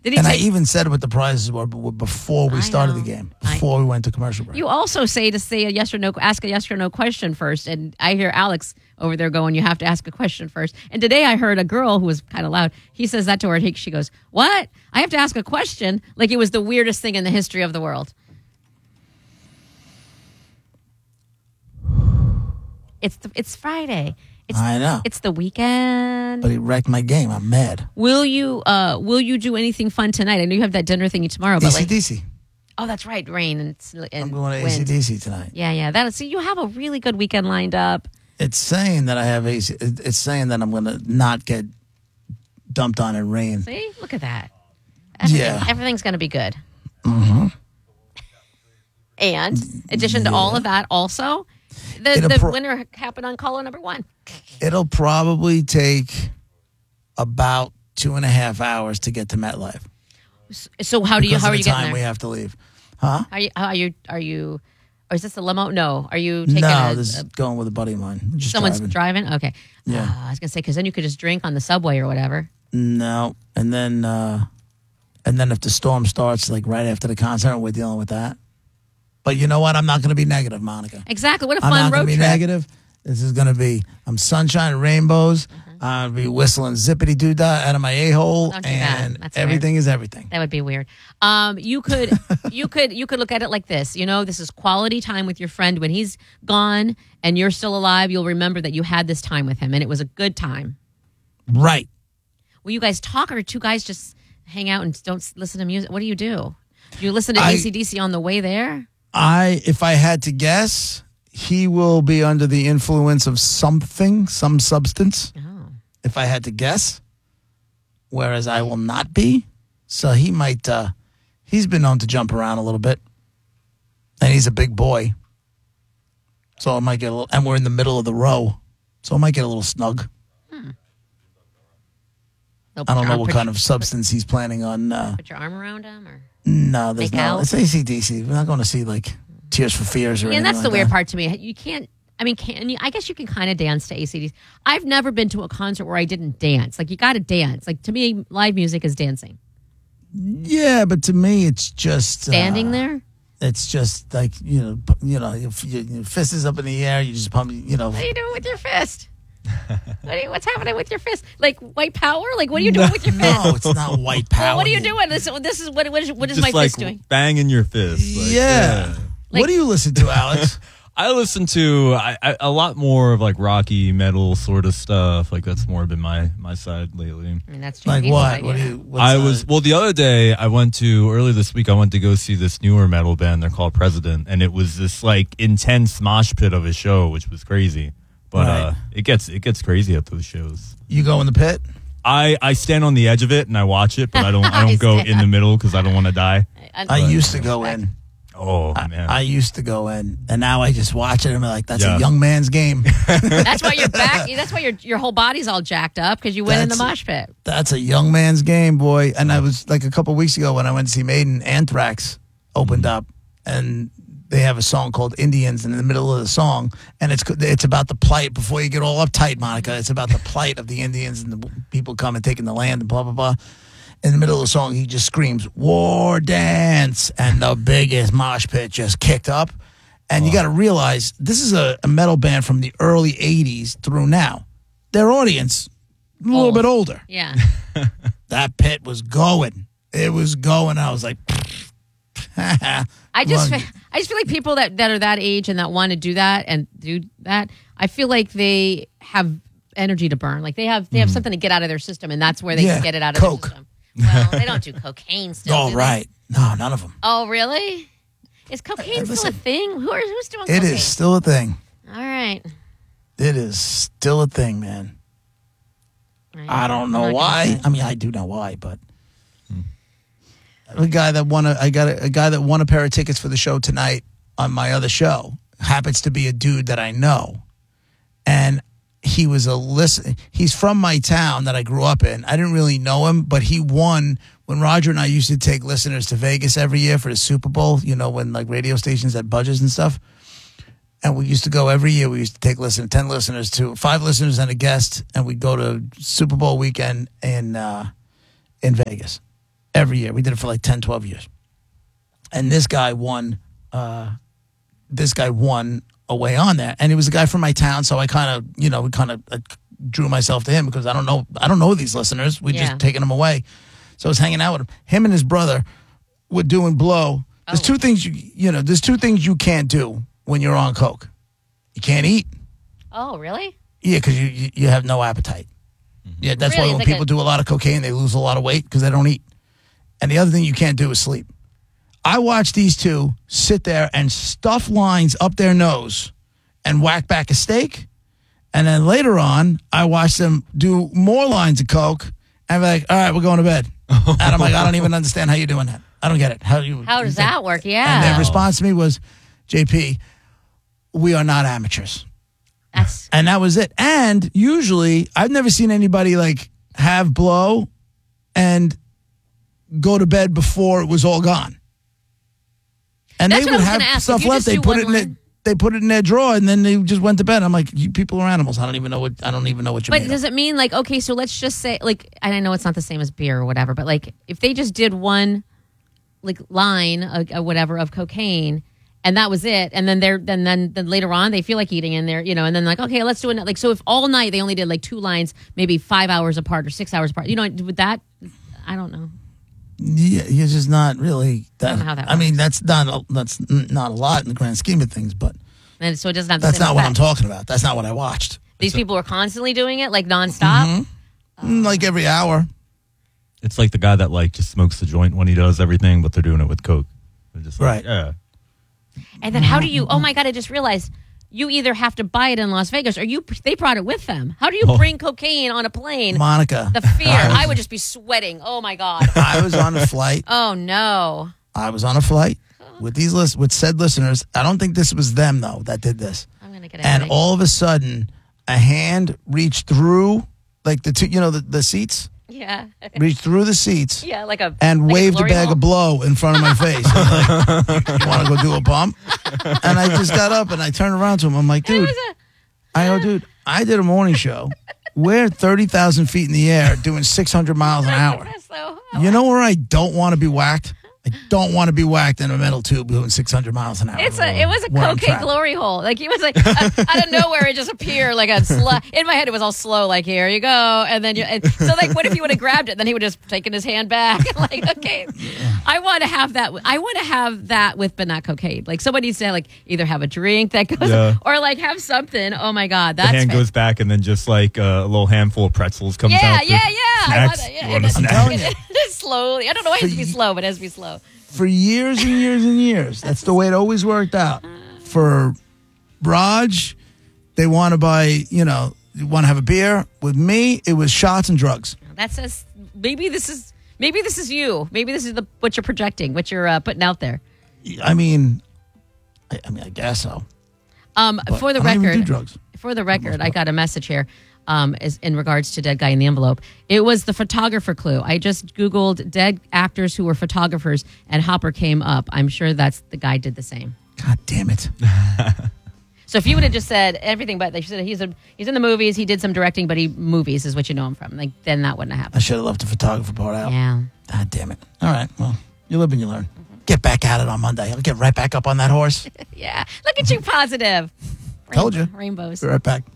Did he And I even said what the prizes were before we started the game, before we went to commercial break. You also say a yes or no, ask a yes or no question first. And I hear Alex over there going, you have to ask a question first. And today I heard a girl who was kind of loud. He says that to her. She goes, what? I have to ask a question? Like it was the weirdest thing in the history of the world. It's Friday. I know. It's the weekend. But he wrecked my game. I'm mad. Will you do anything fun tonight? I know you have that dinner thingy tomorrow. But AC/DC. Oh, that's right. Rain and I'm going to AC/DC tonight. Yeah. So you have a really good weekend lined up. It's saying that I have AC. It's saying that I'm going to not get dumped on in rain. See? Look at that. Everything's going to be good. Mm-hmm. And in addition to all of that, also, the winner happened on caller number 1. It'll probably take about 2.5 hours to get to MetLife. So how are you getting there? We have to leave, huh? Are you? Or is this a limo? No. Are you taking? No, this is going with a buddy of mine. Someone's driving. Okay. Yeah. I was gonna say because then you could just drink on the subway or whatever. No, and then if the storm starts like right after the concert, we're dealing with that. But you know what? I'm not going to be negative, Monica. Exactly. What a fun road trip. I'm not going to be negative. This is going to be sunshine and rainbows. I'll be whistling zippity doo dah out of my a-hole, and everything is everything. That would be weird. You could look at it like this. You know, this is quality time with your friend. When he's gone and you're still alive, you'll remember that you had this time with him, and it was a good time. Right. Will you guys talk, or two guys just hang out and don't listen to music? What do? Do you listen to AC/DC on the way there? If I had to guess, he will be under the influence of something, some substance. Oh. If I had to guess, whereas I will not be. So he might, he's been known to jump around a little bit. And he's a big boy. So it might get a little, and we're in the middle of the row. So it might get a little snug. I don't know what kind of substance he's planning on. Put your arm around him? Or no, there's no. It's AC/DC. We're not going to see like Tears for Fears or anything. And that's like the weird that. part to me. You can't. I mean, can you? I guess you can kind of dance to AC/DC. I've never been to a concert where I didn't dance. Like you got to dance. Like to me, live music is dancing. Yeah, but to me, it's just standing there. It's just like your fist is up in the air. You just pump. What are you doing with your fist? What's happening with your fist? Like white power? Like what are you doing with your fist? No, it's not white power. Well, what are you doing? This is what is my fist doing? Banging your fist. Like, yeah. What do you listen to, Alex? I listen to a lot more of like rocky metal sort of stuff. Like that's more been my side lately. I mean, that's like what? The other day earlier this week I went to go see this newer metal band. They're called President, and it was this like intense mosh pit of a show, which was crazy. But it gets crazy at those shows. You go in the pit? I stand on the edge of it and I watch it, but I don't go in the middle because I don't want to die. I used to go in. Oh man! I used to go in, and now I just watch it. And I'm like, that's a young man's game. That's why you're back. That's why your whole body's all jacked up because you went in the mosh pit. That's a young man's game, boy. And I was like a couple of weeks ago when I went to see Maiden, Anthrax opened up, and they have a song called Indians, and in the middle of the song, and it's about the plight. Before you get all uptight, Monica, it's about the plight of the Indians and the people coming taking the land and blah blah blah. In the middle of the song, he just screams, "War Dance," and the biggest mosh pit just kicked up. And you got to realize, this is a metal band from the early 80s through now. Their audience, a little bit older. Yeah. That pit was going. It was going. I was like, I just feel like people that are that age and that want to do that, I feel like they have energy to burn. Like they have something to get out of their system, and that's where they can get it out of their system. Well, they don't do cocaine still. Oh, right. No, none of them. Oh, really? Is cocaine still a thing? Who's doing cocaine? It is still a thing. All right. It is still a thing, man. I don't know why. I mean, I do know why, but a guy that won a guy that won a pair of tickets for the show tonight on my other show happens to be a dude that I know, and he was he's from my town that I grew up in. I didn't really know him, but he won when Roger and I used to take listeners to Vegas every year for the Super Bowl, when like radio stations had budgets and stuff. And we used to go every year. We used to take 10 listeners to 5 listeners and a guest, and we'd go to Super Bowl weekend in Vegas. every year. We did it for like 10, 12 years. And this guy won away on that. And he was a guy from my town, so I kind of drew myself to him because I don't know these listeners. We just taken them away. So I was hanging out with him. Him and his brother were doing blow. There's two things there's two things you can't do when you're on coke. You can't eat. Oh, really? Yeah, because you have no appetite. Yeah, that's Really? why when It's like people do a lot of cocaine, they lose a lot of weight because they don't eat. And the other thing you can't do is sleep. I watched these two sit there and stuff lines up their nose and whack back a steak. And then later on, I watched them do more lines of coke and be like, all right, we're going to bed. And I'm like, I don't even understand how you're doing that. I don't get it. How does that work? Yeah. And their response to me was, JP, we are not amateurs. And that was it. And usually, I've never seen anybody like have blow and go to bed before it was all gone. And That's they what would I was have gonna ask. stuff If you left. just They do put one it in line- they put it in their drawer, and then they just went to bed. I'm like, you people are animals. I don't even know what you But mean. does it mean like, okay, so let's just say like, and I know it's not the same as beer or whatever, but like if they just did one like line or whatever of cocaine and that was it, and then then later on they feel like eating and they're and then like, okay, let's do it. Like, so if all night they only did like 2 lines, maybe 5 hours apart or 6 hours apart, with that, I don't know. Yeah, you're just not really. I don't know how that I mean, works. that's not a lot in the grand scheme of things, but And so it doesn't have the that's same not what I'm effect. talking about. That's not what I watched. These people are constantly doing it like nonstop. Like every hour. It's like the guy that like just smokes the joint when he does everything, but they're doing it with coke. They're just like, Right. Yeah. And then how do you? Oh my God! I just realized you either have to buy it in Las Vegas or they brought it with them. How do you bring cocaine on a plane? Monica. The fear! I would just be sweating. Oh my God! I was on a flight. Oh no! I was on a flight with with said listeners. I don't think this was them though that did this. I'm gonna get a And headache. all of a sudden, a hand reached through like the two, the seats. Yeah, Reached through the seats. yeah, like a And like waved a glory bag hole. of blow in front of my face. I'm like, you want to go do a bump? And I just got up and I turned around to him. I'm like, dude, I did a morning show. We're 30,000 feet in the air doing 600 miles an hour. Yes, though. You know where I don't want to be whacked? I don't want to be whacked in a metal tube doing 600 miles an hour. It was a Where I'm cocaine trapped. glory hole. Like he was like out of nowhere, it just appeared like a slow. In my head, it was all slow. Like here you go, and then so like, what if he would have grabbed it? Then he would have just taken his hand back. Like okay, I want to have that. I want to have that with, but not cocaine. Like somebody needs to like either have a drink that goes, or like have something. Oh my God, that's The hand goes back and then just like a little handful of pretzels comes yeah, out. yeah. I want Snacks. to, You yeah, want a and then- snack? telling you. slowly. I don't know why it has to be slow, but it has to be slow. For years and years and years. That's the way it always worked out. For Raj, they want to buy, want to have a beer. With me, it was shots and drugs. That says maybe this is you. Maybe this is what you're projecting, what you're putting out there. I mean, I guess so. For the I don't even record, do drugs. For the record, I got a message here. Is in regards to Dead Guy in the Envelope. It was the photographer clue. I just Googled dead actors who were photographers, and Hopper came up. I'm sure that's the guy did the same. God damn it. So if you would have just said everything, but they said he's in the movies, he did some directing, but movies is what you know him from. Like then that wouldn't have I happened. should have left the photographer part out. Yeah. God damn it. All right. Well, you live and you learn. Get back at it on Monday. I'll get right back up on that horse. Yeah. Look at you, positive. Told you. Rainbows. Be right back.